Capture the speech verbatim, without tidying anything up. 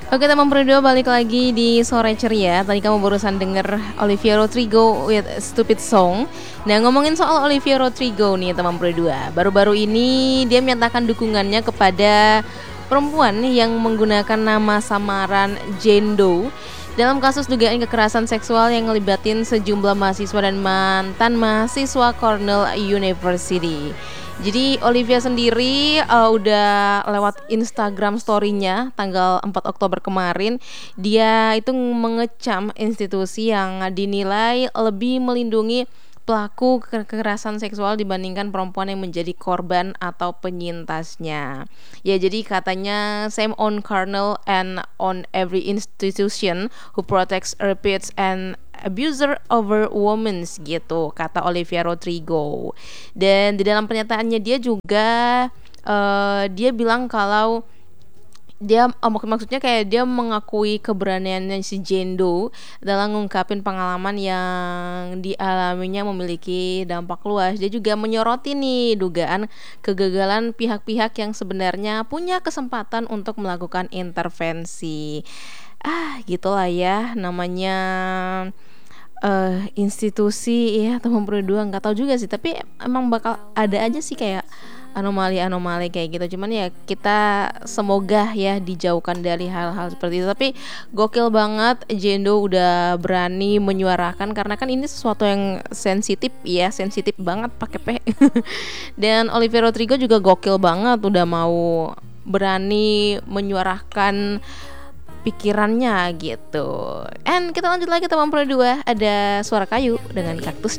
Oke teman berdua, balik lagi di Sore Ceria. Tadi kamu barusan denger Olivia Rodrigo with Stupid Song. Nah, ngomongin soal Olivia Rodrigo nih teman berdua, baru-baru ini dia menyatakan dukungannya kepada perempuan yang menggunakan nama samaran Jane Doe dalam kasus dugaan kekerasan seksual yang ngelibatin sejumlah mahasiswa dan mantan mahasiswa Cornell University. Jadi Olivia sendiri uh, udah lewat Instagram story-nya tanggal empat Oktober kemarin, dia itu mengecam institusi yang dinilai lebih melindungi pelaku kekerasan seksual dibandingkan perempuan yang menjadi korban atau penyintasnya. Ya, jadi katanya same on Cornell and on every institution who protects, repeats and abuser over women gitu, kata Olivia Rodrigo. Dan di dalam pernyataannya dia juga uh, dia bilang kalau dia oh, maksudnya kayak dia mengakui keberaniannya si Jane Doe dalam mengungkapin pengalaman yang dialaminya memiliki dampak luas. Dia juga menyoroti nih dugaan kegagalan pihak-pihak yang sebenarnya punya kesempatan untuk melakukan intervensi. Ah, gitulah ya namanya uh, institusi ya teman berdua, nggak tahu juga sih, tapi emang bakal ada aja sih kayak anomali-anomali kayak gitu. Cuman ya kita semoga ya dijauhkan dari hal-hal seperti itu. Tapi gokil banget Jane Doe udah berani menyuarakan, karena kan ini sesuatu yang sensitif ya, sensitif banget pakai P. Dan Olivia Rodrigo juga gokil banget udah mau berani menyuarakan pikirannya gitu. And kita lanjut lagi teman berdua, ada Suara Kayu dengan Kaktusnya.